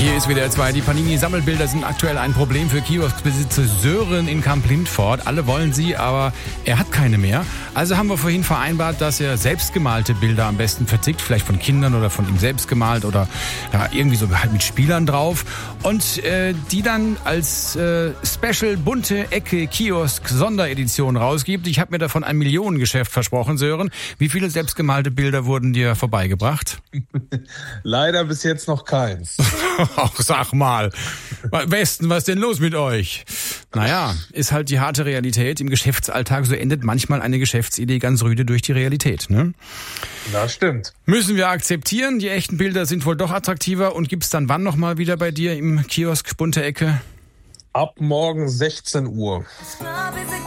Hier ist WDR 2. Die Panini-Sammelbilder sind aktuell ein Problem für Kioskbesitzer Sören in Kamp-Lindfort. Alle wollen sie, aber er hat keine mehr. Also haben wir vorhin vereinbart, dass er selbstgemalte Bilder am besten vertickt. Vielleicht von Kindern oder von ihm selbst gemalt oder ja, irgendwie so halt mit Spielern drauf. Und die dann als Special bunte Ecke Kiosk Sonderedition rausgibt. Ich habe mir davon ein Millionengeschäft versprochen, Sören. Wie viele selbstgemalte Bilder wurden dir vorbeigebracht? Leider bis jetzt noch keins. Ach, sag mal. Westen, was ist denn los mit euch? Naja, ist halt die harte Realität. Im Geschäftsalltag, so endet manchmal eine Geschäftsidee ganz rüde durch die Realität, ne? Das stimmt. Müssen wir akzeptieren. Die echten Bilder sind wohl doch attraktiver. Und gibt's dann wann nochmal wieder bei dir im Kiosk bunte Ecke? Ab morgen 16 Uhr.